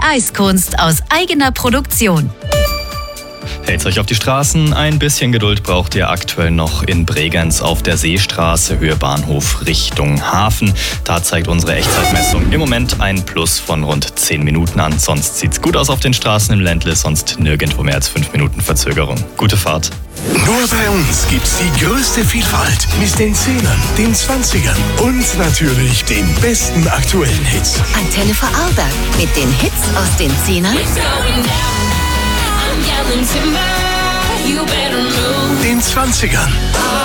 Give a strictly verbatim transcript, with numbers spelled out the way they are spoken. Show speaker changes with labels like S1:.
S1: Eiskunst aus eigener Produktion.
S2: Hält's euch auf die Straßen, ein bisschen Geduld braucht ihr aktuell noch in Bregenz auf der Seestraße, Höhe Bahnhof Richtung Hafen. Da zeigt unsere Echtzeitmessung im Moment ein Plus von rund zehn Minuten an. Sonst sieht's gut aus auf den Straßen im Ländle, sonst nirgendwo mehr als fünf Minuten Verzögerung. Gute Fahrt.
S3: Nur bei uns gibt's die größte Vielfalt mit den Zehnern, den Zwanzigern und natürlich den besten aktuellen Hits.
S4: Antenne Vorarlberg mit den Hits aus den Zehnern,
S3: Den Zwanzigern